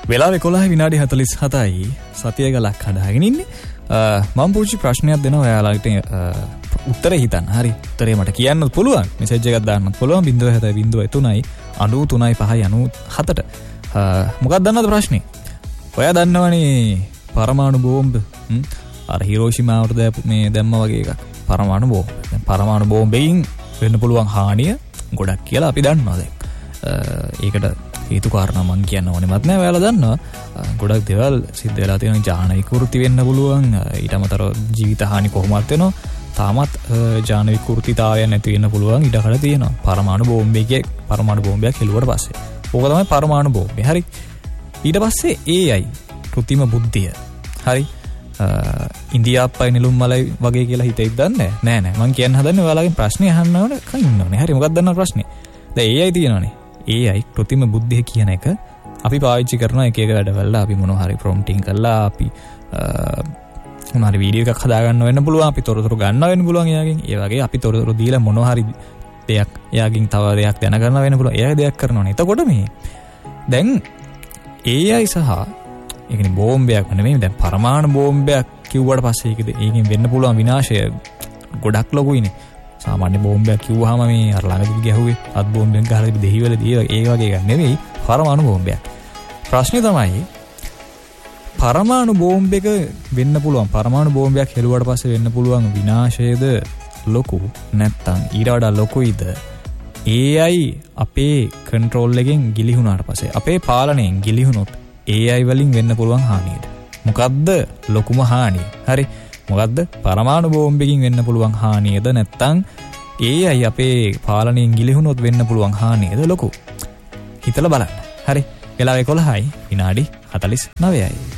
වෙලාව 11 විනාඩි 47යි සතිය ගලක් හදාගෙන ඉන්නේ. මම පුංචි ප්‍රශ්නයක් දෙනවා ඔයාලට උත්තරේ හිතන්න. හරි. උත්තරේ මට කියන්නත් පුළුවන්. මෙසේජ් එකක් දාන්නත් පුළුවන් 0703 93 97ට. මොකක්ද දන්නවද ප්‍රශ්නේ? ඔයා දන්නවනේ පරමාණු බෝම්බ අර හිරෝෂිමා වලට මේ දැම්ම වගේ එකක්. පරමාණු බෝම්බ. දැන් පරමාණු බෝම්බෙන් වෙන්න පුළුවන් හානිය ගොඩක් කියලා අපි දන්නවා දැන්. ඒකට හේතු කාරණා මං කියන්න ඕනෙමත් නෑ. ඔයාලා දන්නවා ගොඩක් දේවල් සිද්ධ වෙලා තියෙනවා. ජාන විකෘති වෙන්න පුළුවන්. ඊට අමතරව ජීවිත හානි කොහොමවත් වෙනවා. තාමත් ජාන විකෘතිතාවය නැති වෙන්න පුළුවන් ඉඩකඩ තියෙනවා. පරමාණු බෝම්බයක් හෙළුවට පස්සේ. ඕක තමයි පරමාණු බෝම්බය. හරි. ඊට පස්සේ AI කෘත්‍රිම බුද්ධිය. හරි. ඉන්දියාප්පයි නෙළුම් මලයි වගේ කියලා හිතෙයිද දන්නේ නෑ. නෑ මං කියන්න හදන්නේ ඔයාලගෙන් ප්‍රශ්නේ අහන්න ඕනේ කයින් ඕනේ. හරි. මොකක්ද දන්නව ප්‍රශ්නේ? දැන් AI තියෙනවනේ. AI කෘත්‍රිම බුද්ධිය කියන එක අපි පාවිච්චි කරනවා එක එක වැඩවල. අපි මොනවා හරි ප්‍රොම්ප්ටිං කරලා අපි මොනවා හරි වීඩියෝ එකක් හදාගන්න වෙන්න පුළුවන්. අපි තොරතුරු ගන්න වෙන්න පුළුවන් එයාගෙන්. ඒ වගේ අපි තොරතුරු දීලා මොනවා හරි දෙයක් එයාගෙන් තව දෙයක් දැනගන්න වෙන්න පුළුවන්. එයා දෙයක් කරනවනේ. එතකොට මේ දැන් AI සහ ඒ කියන්නේ බෝම්බයක් නෙමෙයි දැන් පරමාණු බෝම්බයක් කිව්වට පස්සේ ඒකෙන් වෙන්න පුළුවන් විනාශය ගොඩක් ලොකුයිනේ. සාමාන්‍ය බෝම්බයක් කිව්වහම මේ අර ළඟදී ගැහුවේ අත් බෝම්බෙන් ගහලා දෙහිවලදී ඒ වගේ එකක් නෙවෙයි පරමාණු බෝම්බයක්. ප්‍රශ්නේ තමයි පරමාණු බෝම්බයක වෙන්න පුළුවන් පරමාණු බෝම්බයක් හෙළුවට පස්සේ වෙන්න පුළුවන් විනාශයද ලොකු නැත්නම් ඊට වඩා ලොකුයිද AI අපේ කන්ට්‍රෝල් එකෙන් ගිලිහුණාට පස්සේ අපේ පාලනයෙන් ගිලිහුණොත් AI වලින් වෙන්න පුළුවන් හානියද මොකද්ද ලොකුම හානිය? හරි. මොකද්ද පරමාණු බෝම්බකින් වෙන්න පුළුවන් හානියද නැත්නම් AI අපේ පාලනයෙන් ගිලිහුණොත් වෙන්න පුළුවන් හානියද ලොකු? හිතලා බලන්න. හරි. වෙලාව 11යි විනාඩි 49යි.